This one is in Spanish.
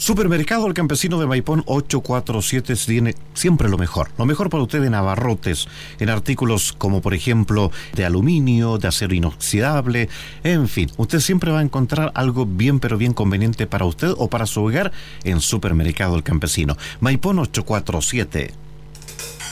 Supermercado El Campesino de Maipón 847 tiene siempre lo mejor. Lo mejor para usted en abarrotes, en artículos como por ejemplo de aluminio, de acero inoxidable, en fin. Usted siempre va a encontrar algo bien pero bien conveniente para usted o para su hogar en Supermercado El Campesino. Maipón 847.